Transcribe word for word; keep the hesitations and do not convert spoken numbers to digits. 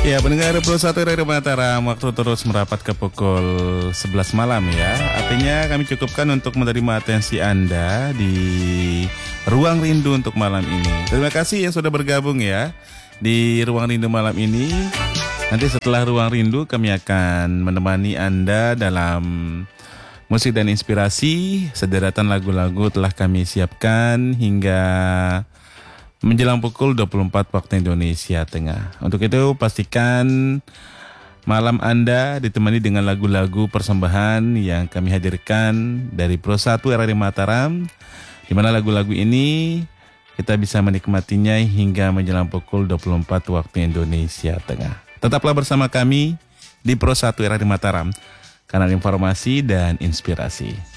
Ya, pendengar Pro satu Radio Mataram, waktu terus merapat ke pukul sebelas malam ya. Artinya kami cukupkan untuk menerima atensi Anda di Ruang Rindu untuk malam ini. Terima kasih yang sudah bergabung ya di Ruang Rindu malam ini. Nanti setelah Ruang Rindu kami akan menemani Anda dalam musik dan inspirasi. Sederetan lagu-lagu telah kami siapkan hingga menjelang pukul dua puluh empat waktu Indonesia Tengah. Untuk itu pastikan malam Anda ditemani dengan lagu-lagu persembahan yang kami hadirkan dari Pro satu R R I Mataram, di mana lagu-lagu ini kita bisa menikmatinya hingga menjelang pukul dua puluh empat waktu Indonesia Tengah. Tetaplah bersama kami di Pro satu R R I Mataram, kanal informasi dan inspirasi.